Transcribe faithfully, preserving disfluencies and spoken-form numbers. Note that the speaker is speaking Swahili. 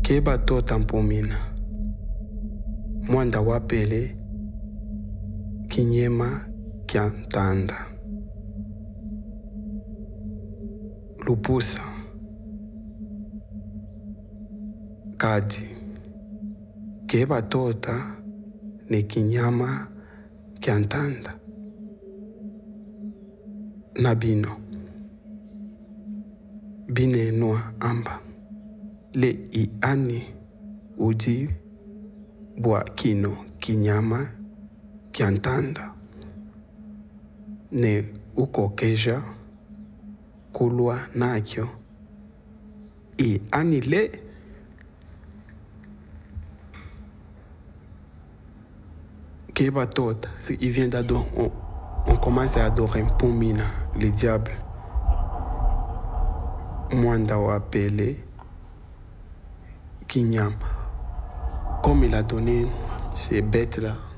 Keba tota mpumina. Mwanda wapele kinyema kya ntanda. Lupusa. Kadi. Keba tota ne kinyama kya ntanda. Nabino. Binenua amba. Le i ani uji bua kino kinyama kya ntanda. Ne ukokeja kulwa nakyo. I ani le. Keba tota. Il vient d'adorer. On, on commence à adorer Mpumina, le diable. Mwanda wapele Kinyama. Comme il a donné ces bêtes-là